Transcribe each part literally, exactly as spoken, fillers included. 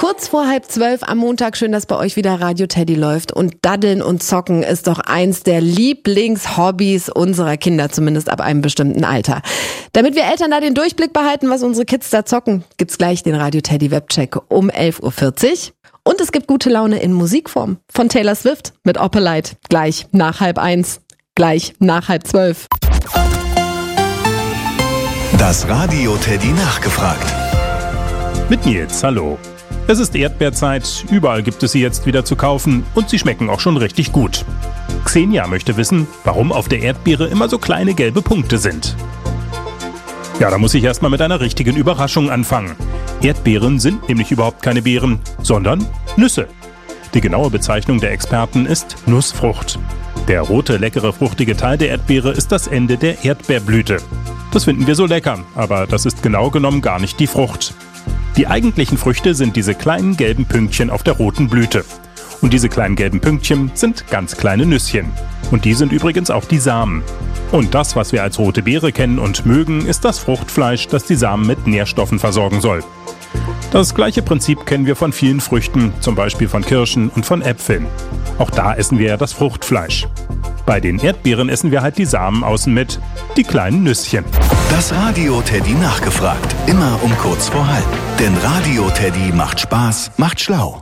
Kurz vor halb zwölf am Montag, schön, dass bei euch wieder Radio Teddy läuft. Und Daddeln und Zocken ist doch eins der Lieblingshobbys unserer Kinder, zumindest ab einem bestimmten Alter. Damit wir Eltern da den Durchblick behalten, was unsere Kids da zocken, gibt's gleich den Radio Teddy Webcheck um elf Uhr vierzig. Und es gibt gute Laune in Musikform von Taylor Swift mit Opalite. Gleich nach halb eins, gleich nach halb zwölf. Das Radio Teddy nachgefragt. Mit Nils, hallo. Es ist Erdbeerzeit, überall gibt es sie jetzt wieder zu kaufen und sie schmecken auch schon richtig gut. Xenia möchte wissen, warum auf der Erdbeere immer so kleine gelbe Punkte sind. Ja, da muss ich erstmal mit einer richtigen Überraschung anfangen. Erdbeeren sind nämlich überhaupt keine Beeren, sondern Nüsse. Die genaue Bezeichnung der Experten ist Nussfrucht. Der rote, leckere, fruchtige Teil der Erdbeere ist das Ende der Erdbeerblüte. Das finden wir so lecker, aber das ist genau genommen gar nicht die Frucht. Die eigentlichen Früchte sind diese kleinen gelben Pünktchen auf der roten Blüte. Und diese kleinen gelben Pünktchen sind ganz kleine Nüsschen. Und die sind übrigens auch die Samen. Und das, was wir als rote Beere kennen und mögen, ist das Fruchtfleisch, das die Samen mit Nährstoffen versorgen soll. Das gleiche Prinzip kennen wir von vielen Früchten, zum Beispiel von Kirschen und von Äpfeln. Auch da essen wir ja das Fruchtfleisch. Bei den Erdbeeren essen wir halt die Samen außen mit, die kleinen Nüsschen. Das Radio Teddy nachgefragt, immer um kurz vor halb. Denn Radio Teddy macht Spaß, macht schlau.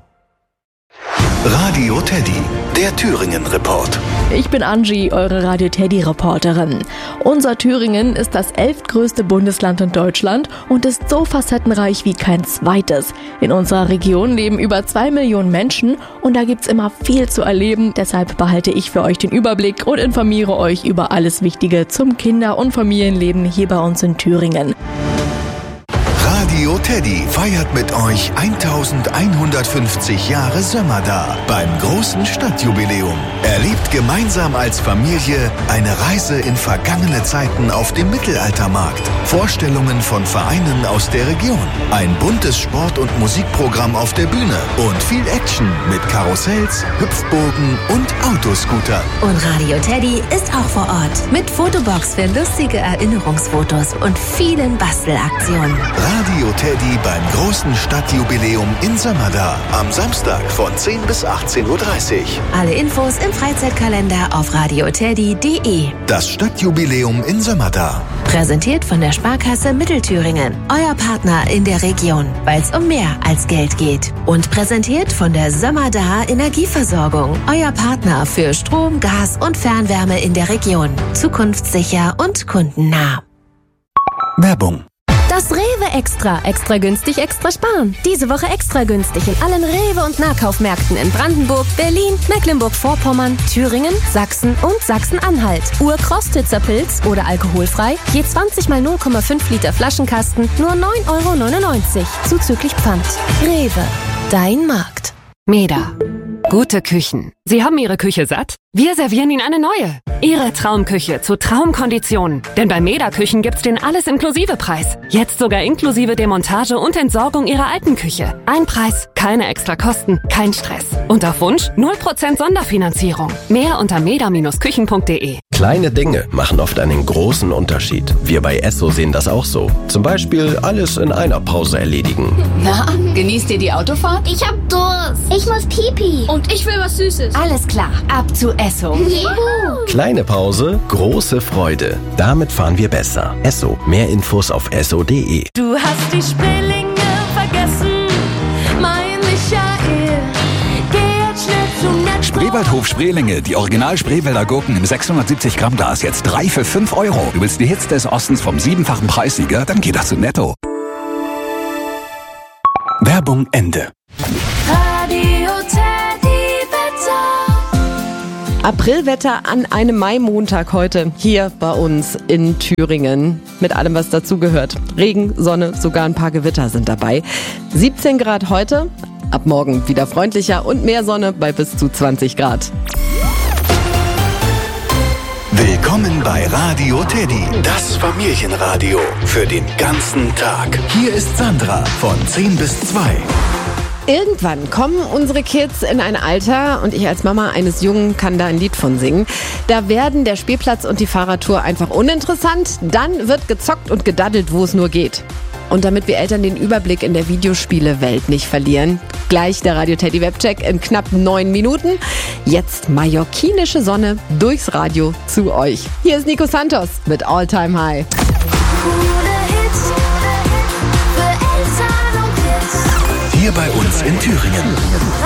Radio Teddy, der Thüringen-Report. Ich bin Angie, eure Radio Teddy-Reporterin. Unser Thüringen ist das elftgrößte Bundesland in Deutschland und ist so facettenreich wie kein zweites. In unserer Region leben über zwei Millionen Menschen und da gibt's immer viel zu erleben. Deshalb behalte ich für euch den Überblick und informiere euch über alles Wichtige zum Kinder- und Familienleben hier bei uns in Thüringen. Radio Teddy feiert mit euch eintausendeinhundertfünfzig Jahre Sömmerda beim großen Stadtjubiläum. Erlebt gemeinsam als Familie eine Reise in vergangene Zeiten auf dem Mittelaltermarkt. Vorstellungen von Vereinen aus der Region. Ein buntes Sport- und Musikprogramm auf der Bühne. Und viel Action mit Karussells, Hüpfburgen und Autoscooter. Und Radio Teddy ist auch vor Ort. Mit Fotobox für lustige Erinnerungsfotos und vielen Bastelaktionen. Radio Teddy beim großen Stadtjubiläum in Sömmerda. Am Samstag von zehn bis achtzehn Uhr dreißig. Alle Infos im Freizeitkalender auf radioteddy punkt de. Das Stadtjubiläum in Sömmerda. Präsentiert von der Sparkasse Mittelthüringen. Euer Partner in der Region, weil es um mehr als Geld geht. Und präsentiert von der Sömmerda Energieversorgung. Euer Partner für Strom, Gas und Fernwärme in der Region. Zukunftssicher und kundennah. Werbung. Das Rewe Extra. Extra günstig, extra sparen. Diese Woche extra günstig in allen Rewe- und Nahkaufmärkten in Brandenburg, Berlin, Mecklenburg-Vorpommern, Thüringen, Sachsen und Sachsen-Anhalt. Urkrostitzer Pilz oder alkoholfrei, je zwanzig mal null Komma fünf Liter Flaschenkasten, nur neun Euro neunundneunzig, zuzüglich Pfand. Rewe, dein Markt. Meda. Gute Küchen. Sie haben Ihre Küche satt? Wir servieren Ihnen eine neue. Ihre Traumküche zu Traumkonditionen. Denn bei Meda Küchen gibt's den Alles-Inklusive-Preis. Jetzt sogar inklusive Demontage und Entsorgung Ihrer alten Küche. Ein Preis, keine extra Kosten, kein Stress. Und auf Wunsch null Prozent Sonderfinanzierung. Mehr unter meda Bindestrich küchen punkt de. Kleine Dinge machen oft einen großen Unterschied. Wir bei Esso sehen das auch so. Zum Beispiel alles in einer Pause erledigen. Na, genießt ihr die Autofahrt? Ich hab Durst. Ich muss Pipi. Und ich will was Süßes. Alles klar, ab zu Esso. Juhu. Kleine Pause, große Freude. Damit fahren wir besser. Esso. Mehr Infos auf esso punkt de. Du hast die Spreelinge vergessen, mein Michael. Geh jetzt schnell zum Netto. Spreewaldhof Spreelinge, die Original Spreewälder Gurken im sechshundertsiebzig Gramm Glas, jetzt drei für fünf Euro. Du willst die Hits des Ostens vom siebenfachen Preissieger? Dann geh doch zu Netto. Werbung Ende. Radio Teddy Wetter. Aprilwetter an einem Mai-Montag heute hier bei uns in Thüringen. Mit allem, was dazugehört. Regen, Sonne, sogar ein paar Gewitter sind dabei. siebzehn Grad heute, ab morgen wieder freundlicher und mehr Sonne bei bis zu zwanzig Grad. Willkommen bei Radio Teddy, das Familienradio für den ganzen Tag. Hier ist Sandra von zehn bis zwei. Irgendwann kommen unsere Kids in ein Alter, und ich als Mama eines Jungen kann da ein Lied von singen. Da werden der Spielplatz und die Fahrradtour einfach uninteressant. Dann wird gezockt und gedaddelt, wo es nur geht. Und damit wir Eltern den Überblick in der Videospielewelt nicht verlieren, gleich der Radio Teddy Webcheck in knapp neun Minuten. Jetzt mallorquinische Sonne durchs Radio zu euch. Hier ist Nico Santos mit All Time High. Hier bei uns in Thüringen.